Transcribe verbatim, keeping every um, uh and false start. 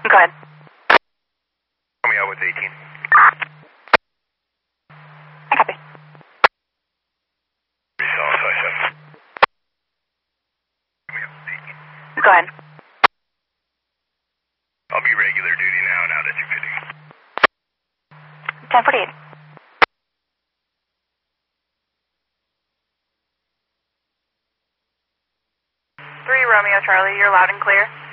Go ahead. Romeo with eighteen. I copy. Go ahead. I'll be regular duty now, now that you're fitting. ten forty-eight. three Romeo Charlie, you're loud and clear.